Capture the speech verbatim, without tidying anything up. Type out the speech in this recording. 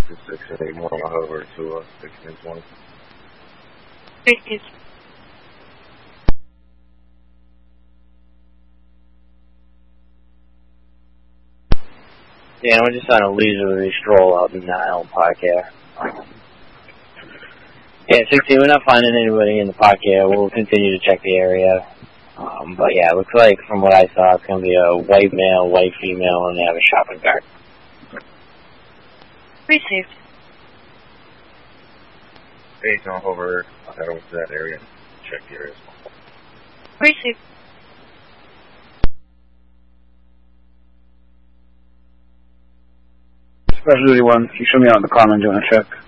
to six eight one over to uh, sixteen twenty. Received. Yeah, we're just on a leisurely stroll out in the Elm Park here. Yeah, sixteen, we're not finding anybody in the park here. We'll continue to check the area. Um, but yeah, it looks like from what I saw, it's going to be a white male, white female, and they have a shopping cart. Received. Hey, come over, head over to that area, check the area as well. Received. Special Duty one, can you show me out in the car and doing a check?